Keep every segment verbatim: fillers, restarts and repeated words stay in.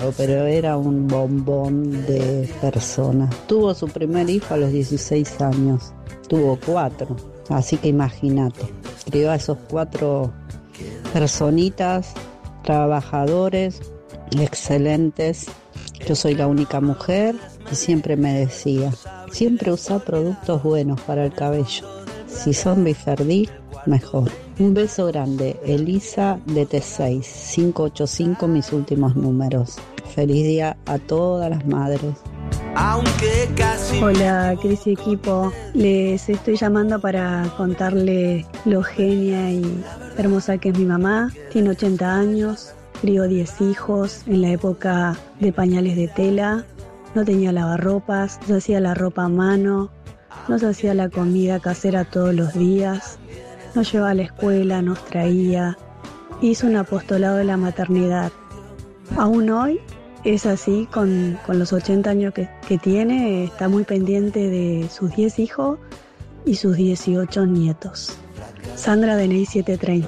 pero era un bombón de persona. Tuvo su primer hijo a los dieciséis años, tuvo cuatro, así que imagínate, crió a esos cuatro personitas, trabajadores, excelentes. Yo soy la única mujer y siempre me decía, siempre usa productos buenos para el cabello. Si son Biferdil, mejor. Un beso grande, Elisa de T seis, cinco ocho cinco, mis últimos números. Feliz día a todas las madres. Hola, Cris y equipo. Les estoy llamando para contarle lo genia y hermosa que es mi mamá. Tiene ochenta años, crió diez hijos en la época de pañales de tela. No tenía lavarropas, nos hacía la ropa a mano, nos hacía la comida casera todos los días, nos llevaba a la escuela, nos traía, hizo un apostolado de la maternidad. Aún hoy es así, con, con los ochenta años que, que tiene, está muy pendiente de sus diez hijos y sus dieciocho nietos. Sandra, D N I siete treinta.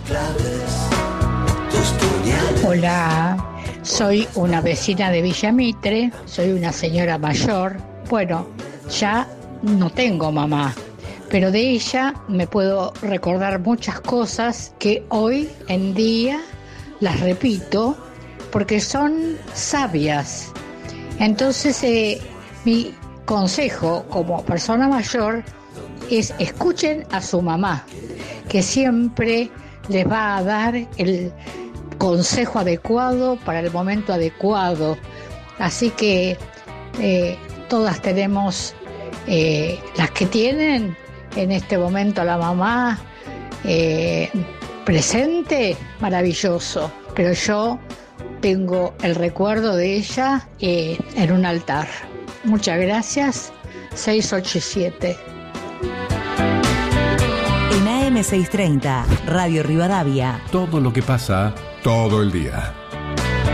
Hola, soy una vecina de Villa Mitre, soy una señora mayor. Bueno, ya no tengo mamá, pero de ella me puedo recordar muchas cosas que hoy en día las repito porque son sabias. Entonces, eh, mi consejo como persona mayor es escuchen a su mamá, que siempre les va a dar el consejo adecuado para el momento adecuado. Así que eh, todas tenemos, eh, las que tienen en este momento a la mamá eh, presente, maravilloso, pero yo tengo el recuerdo de ella eh, en un altar. Muchas gracias. seis ocho siete. En A M seiscientos treinta, Radio Rivadavia. Todo lo que pasa todo el día.